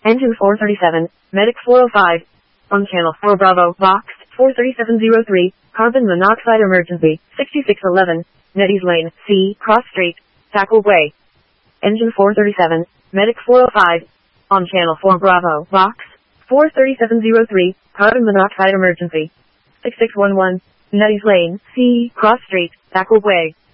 Engine 437, Medic 405. On channel 4 Bravo, Vox 43703, carbon monoxide emergency, 6611, Nettie's Lane, C, Cross Street, Tackle Way. Engine 437, Medic 405. On channel 4 Bravo, Vox 43703, carbon monoxide emergency, 6611, Nettie's Lane, C, Cross Street, Tackle Way.